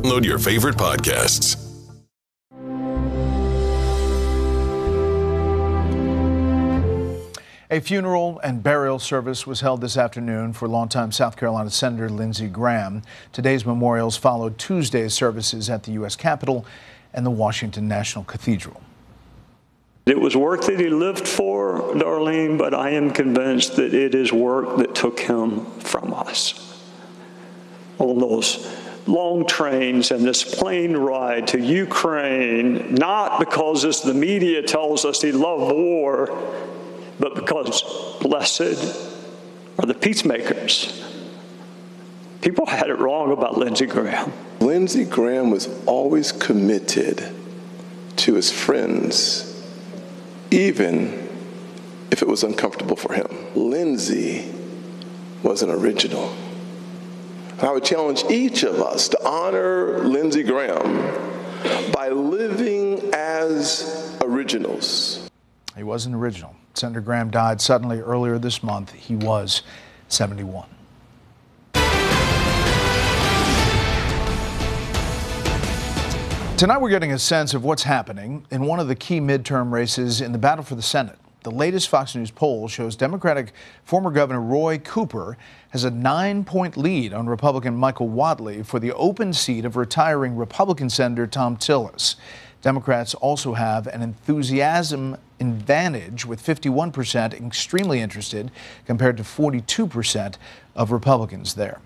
download your favorite podcasts. A funeral and burial service was held this afternoon for longtime South Carolina Senator Lindsey Graham. Today's memorials followed Tuesday's services at the U.S. Capitol and the Washington National Cathedral. It was work that he lived for, Darlene, but I am convinced that it is work that took him from us. On those long trains and this plane ride to Ukraine, not because, as the media tells us, he loved war, but because blessed are the peacemakers. People had it wrong about Lindsey Graham. Lindsey Graham was always committed to his friends, even if it was uncomfortable for him. Lindsey was an original. And I would challenge each of us to honor Lindsey Graham by living as originals. He was an original. Senator Graham died suddenly earlier this month. He was 71. Tonight we're getting a sense of what's happening in one of the key midterm races in the battle for the Senate. The latest Fox News poll shows Democratic former Governor Roy Cooper has a 9-point lead on Republican Michael Whatley for the open seat of retiring Republican Senator Thom Tillis. Democrats also have an enthusiasm advantage with 51% extremely interested compared to 42% of Republicans there.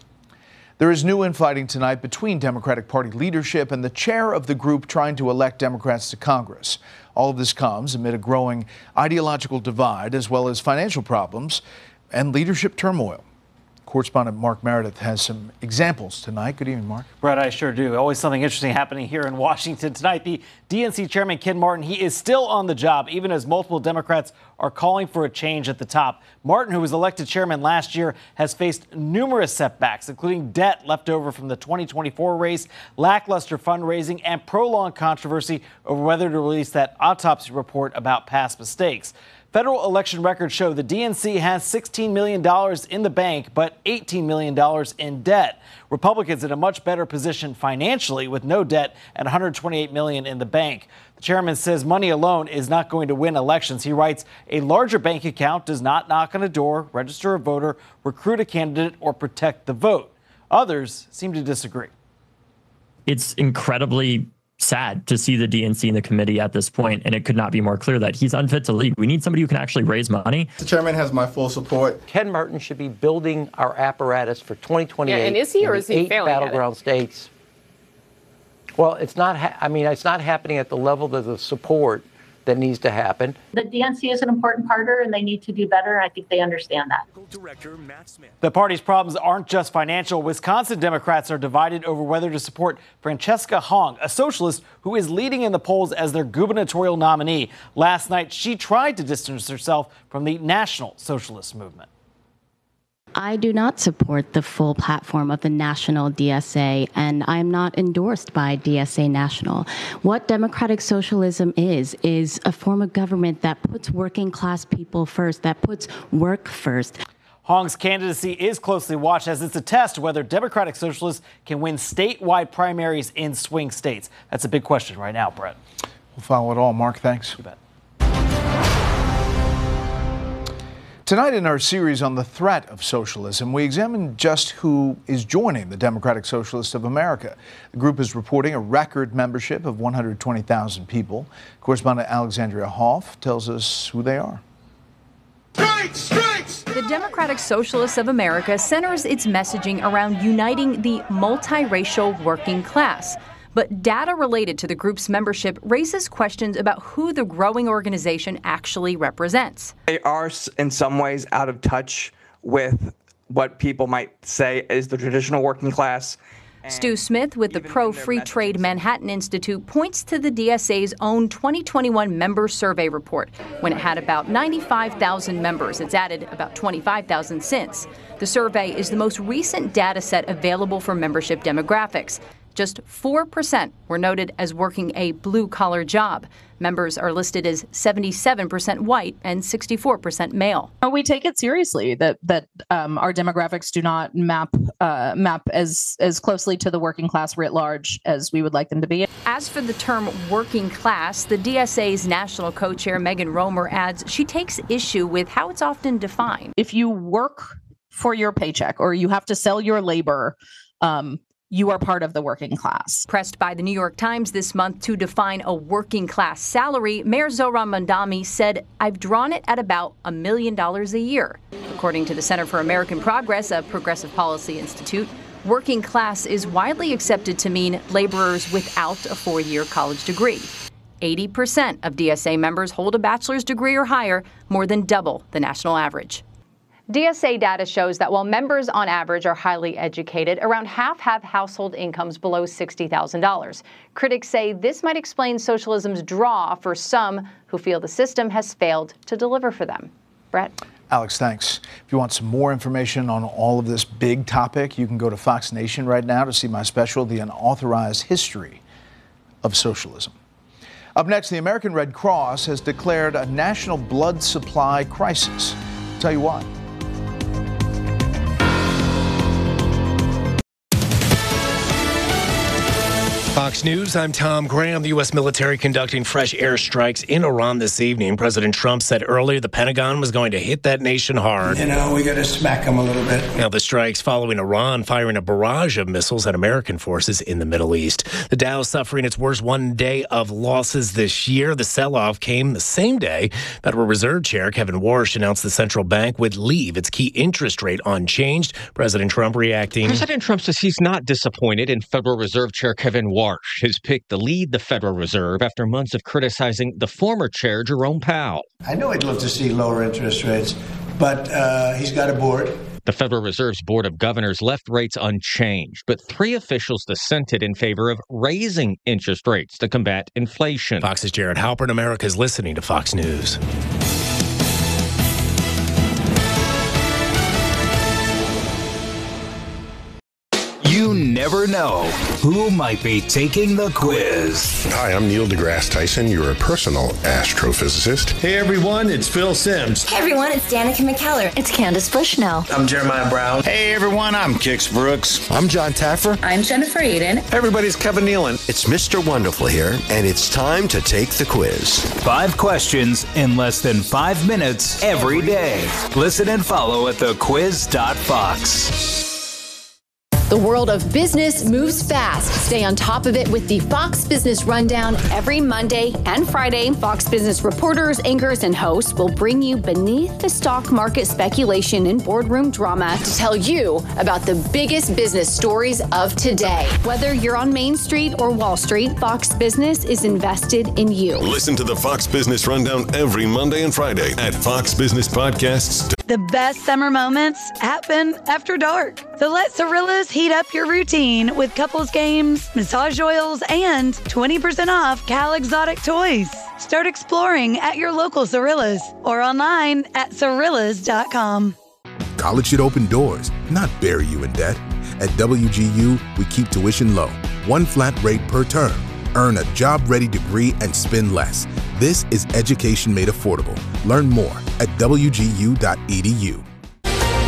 There is new infighting tonight between Democratic Party leadership and the chair of the group trying to elect Democrats to Congress. All of this comes amid a growing ideological divide as well as financial problems and leadership turmoil. Correspondent Mark Meredith has some examples tonight. Good evening, Mark. Brett, I sure do. Always something interesting happening here in Washington tonight. The DNC chairman, Ken Martin, he is still on the job, even as multiple Democrats are calling for a change at the top. Martin, who was elected chairman last year, has faced numerous setbacks, including debt left over from the 2024 race, lackluster fundraising, and prolonged controversy over whether to release that autopsy report about past mistakes. Federal election records show the DNC has $16 million in the bank, but $18 million in debt. Republicans in a much better position financially with no debt and $128 million in the bank. The chairman says money alone is not going to win elections. He writes, a larger bank account does not knock on a door, register a voter, recruit a candidate, or protect the vote. Others seem to disagree. It's incredibly sad to see the DNC in the committee at this point, and it could not be more clear that he's unfit to lead. We need somebody who can actually raise money. The chairman has my full support. Ken Martin should be building our apparatus for 2028. Yeah, and is he or is he failing at it? 8 battleground states. Well, it's not. It's not happening at the level of the support that needs to happen. The DNC is an important partner, and they need to do better. I think they understand that. The party's problems aren't just financial. Wisconsin Democrats are divided over whether to support Francesca Hong, a socialist who is leading in the polls as their gubernatorial nominee. Last night, she tried to distance herself from the National Socialist Movement. I do not support the full platform of the National DSA, and I'm not endorsed by DSA National. What democratic socialism is a form of government that puts working class people first, that puts work first. Hong's candidacy is closely watched as it's a test whether Democratic Socialists can win statewide primaries in swing states. That's a big question right now, Brett. We'll follow it all. Mark, thanks. You bet. Tonight in our series on the threat of socialism, we examine just who is joining the Democratic Socialists of America. The group is reporting a record membership of 120,000 people. Correspondent Alexandria Hoff tells us who they are. The Democratic Socialists of America centers its messaging around uniting the multiracial working class. But data related to the group's membership raises questions about who the growing organization actually represents. They are in some ways out of touch with what people might say is the traditional working class. Stu Smith with the Pro-Free Trade Manhattan Institute points to the DSA's own 2021 member survey report. When it had about 95,000 members, it's added about 25,000 since. The survey is the most recent data set available for membership demographics. just 4% were noted as working a blue-collar job. Members are listed as 77% white and 64% male. We take it seriously that our demographics do not map as closely to the working class writ large as we would like them to be. As for the term working class, the DSA's national co-chair Megan Romer adds she takes issue with how it's often defined. If you work for your paycheck or you have to sell your labor, you are part of the working class. Pressed by the New York Times this month to define a working class salary, Mayor Zohran Mamdani said, "I've drawn it at about $1 million a year." According to the Center for American Progress, a progressive policy institute, working class is widely accepted to mean laborers without a 4-year college degree. 80% of DSA members hold a bachelor's degree or higher, more than double the national average. DSA data shows that while members on average are highly educated, around half have household incomes below $60,000. Critics say this might explain socialism's draw for some who feel the system has failed to deliver for them. Brett? Alex, thanks. If you want some more information on all of this big topic, you can go to Fox Nation right now to see my special, The Unauthorized History of Socialism. Up next, the American Red Cross has declared a national blood supply crisis. I'll tell you why. Fox News, I'm Tom Graham. The U.S. military conducting fresh airstrikes in Iran this evening. President Trump said earlier the Pentagon was going to hit that nation hard. We got to smack them a little bit. Now the strikes following Iran firing a barrage of missiles at American forces in the Middle East. The Dow suffering its worst one day of losses this year. The sell-off came the same day Federal Reserve Chair Kevin Warsh announced the central bank would leave its key interest rate unchanged. President Trump reacting. President Trump says he's not disappointed in Federal Reserve Chair Kevin Warsh, his pick to lead the Federal Reserve after months of criticizing the former chair, Jerome Powell. I know he'd love to see lower interest rates, but he's got a board. The Federal Reserve's Board of Governors left rates unchanged, but 3 officials dissented in favor of raising interest rates to combat inflation. Fox's Jared Halpern. America's listening to Fox News. You never know who might be taking the quiz. Hi, I'm Neil deGrasse Tyson, your personal astrophysicist. Hey everyone, it's Phil Simms. Hey everyone, it's Danica McKellar. It's Candace Bushnell. I'm Jeremiah Brown. Hey everyone, I'm Kix Brooks. I'm John Taffer. I'm Jennifer Aiden. Hey everybody, it's Kevin Nealon. It's Mr. Wonderful here, and it's time to take the quiz. 5 questions in less than 5 minutes every day. Listen and follow at thequiz.fox. The world of business moves fast. Stay on top of it with the Fox Business Rundown every Monday and Friday. Fox Business reporters, anchors, and hosts will bring you beneath the stock market speculation and boardroom drama to tell you about the biggest business stories of today. Whether you're on Main Street or Wall Street, Fox Business is invested in you. Listen to the Fox Business Rundown every Monday and Friday at Fox Business Podcasts. The best summer moments happen after dark. So let Cirillas heat up your routine with couples games, massage oils, and 20% off Cal Exotic toys. Start exploring at your local Cirillas or online at Cirillas.com. College should open doors, not bury you in debt. At WGU, we keep tuition low, 1 flat rate per term. Earn a job-ready degree and spend less. This is education made affordable. Learn more at WGU.edu.